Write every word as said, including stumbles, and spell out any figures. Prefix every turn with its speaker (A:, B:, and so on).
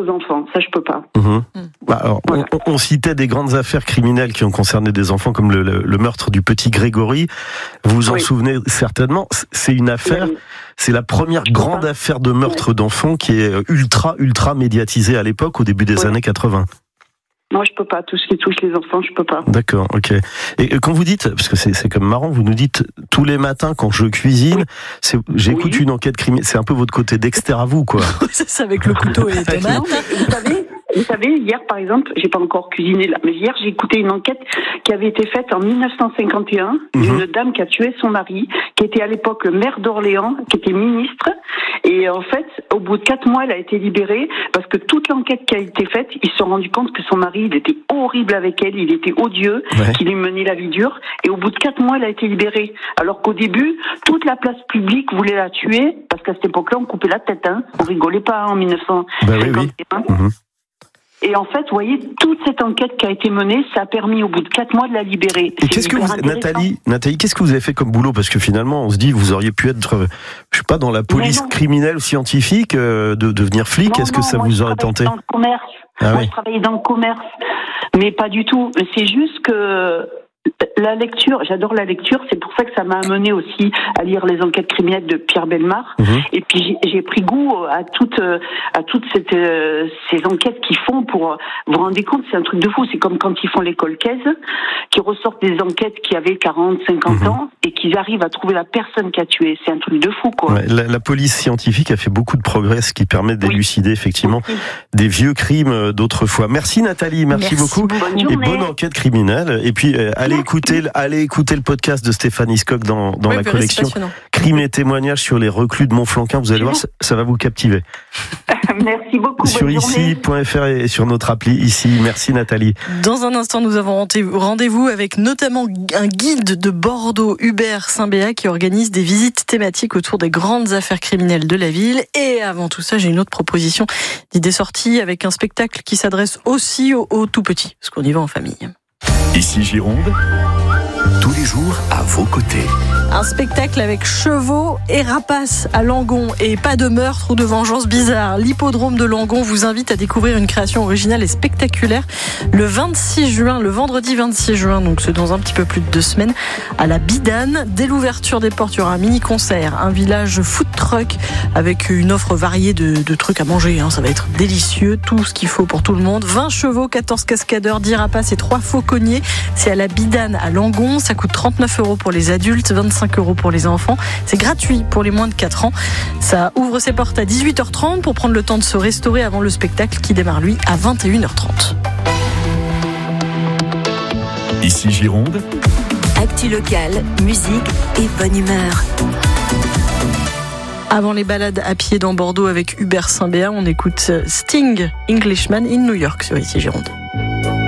A: aux enfants. Ça, je peux pas.
B: Mmh. Bah alors, voilà. on, on citait des grandes affaires criminelles qui ont concerné des enfants, comme le, le, le meurtre du petit Grégory. Vous vous en oui. souvenez certainement. C'est une affaire, oui. c'est la première grande pas. affaire de meurtre oui. d'enfants qui est ultra, ultra médiatisée à l'époque, au début des oui. années quatre-vingts.
A: Moi, je peux pas. Tout ce qui touche les enfants, je peux pas.
B: D'accord, ok. Et quand vous dites, parce que c'est, c'est comme marrant, vous nous dites tous les matins quand je cuisine, oui. c'est, j'écoute oui. une enquête criminelle. C'est un peu votre côté Dexter à vous, quoi.
C: C'est ça, avec le couteau et les tomates.
A: Vous savez, vous savez, hier, par exemple, j'ai pas encore cuisiné là, mais hier, j'ai écouté une enquête qui avait été faite en dix-neuf cent cinquante et un d'une mm-hmm. dame qui a tué son mari, qui était à l'époque maire d'Orléans, qui était ministre. Et en fait, au bout de quatre mois, elle a été libérée parce que toute l'enquête qui a été faite, ils se sont rendus compte que son mari, il était horrible avec elle, il était odieux, ouais. qu'il lui menait la vie dure. Et au bout de quatre mois, elle a été libérée. Alors qu'au début, toute la place publique voulait la tuer parce qu'à cette époque-là, on coupait la tête. Hein. On rigolait pas hein, en dix-neuf cent cinquante et un. Bah oui, oui. Mm-hmm. Et en fait, vous voyez, toute cette enquête qui a été menée, ça a permis au bout de quatre mois de la libérer.
B: Et qu'est-ce que vous, Nathalie, Nathalie, qu'est-ce que vous avez fait comme boulot ? Parce que finalement, on se dit, vous auriez pu être, je sais pas, dans la police criminelle ou scientifique, euh, de devenir flic. Non, Est-ce non, que ça
A: moi,
B: vous aurait tenté ?
A: Dans le commerce.
B: Ah,
A: moi,
B: oui.
A: je travaillais dans le commerce, mais pas du tout. C'est juste que la lecture, j'adore la lecture, c'est pour ça que ça m'a amené aussi à lire les enquêtes criminelles de Pierre Bellemare. Mmh. Et puis j'ai, j'ai pris goût à toutes à toutes cette, euh, ces enquêtes qu'ils font pour vous vous rendez compte, c'est un truc de fou. C'est comme quand ils font l'école Caisse, qui ressortent des enquêtes qui avaient quarante, cinquante mmh. ans et qu'ils arrivent à trouver la personne qui a tué. C'est un truc de fou, quoi.
B: Ouais, la, la police scientifique a fait beaucoup de progrès, ce qui permet d'élucider oui. effectivement oui. des vieux crimes d'autrefois. Merci Nathalie, merci, merci beaucoup.
A: Bonne
B: et bonne enquête criminelle. Et puis euh, allez écouter, allez écouter le podcast de Stéphanie Scocq dans, dans oui, la collection Crimes et témoignages sur les reclus de Montflanquin. Vous allez voir, ça, ça va vous captiver.
A: Merci beaucoup.
B: Sur ici point f r et sur notre appli ici. Merci Nathalie.
C: Dans un instant, nous avons rendez-vous avec notamment un guide de Bordeaux, Hubert Saint-Béat, qui organise des visites thématiques autour des grandes affaires criminelles de la ville. Et avant tout ça, j'ai une autre proposition d'idée sortie avec un spectacle qui s'adresse aussi aux, aux tout petits, parce qu'on y va en famille.
D: Ici Gironde, tous les jours à vos côtés.
C: Un spectacle avec chevaux et rapaces à Langon et pas de meurtre ou de vengeance bizarre. L'hippodrome de Langon vous invite à découvrir une création originale et spectaculaire le vingt-six juin, le vendredi vingt-six juin, donc c'est dans un petit peu plus de deux semaines, à la Bidane. Dès l'ouverture des portes, il y aura un mini-concert, un village food truck avec une offre variée de, de trucs à manger. Hein. Ça va être délicieux, tout ce qu'il faut pour tout le monde. vingt chevaux, quatorze cascadeurs, dix rapaces et trois fauconniers. C'est à la Bidane à Langon. Ça coûte trente-neuf euros pour les adultes, vingt-cinq euros pour les enfants. C'est gratuit pour les moins de quatre ans. Ça ouvre ses portes à dix-huit heures trente pour prendre le temps de se restaurer avant le spectacle qui démarre, lui, à vingt et une heures trente.
D: Ici Gironde.
E: Actu locale, musique et bonne humeur.
C: Avant les balades à pied dans Bordeaux avec Hubert Saint-Béat, on écoute Sting, Englishman in New York sur Ici Gironde.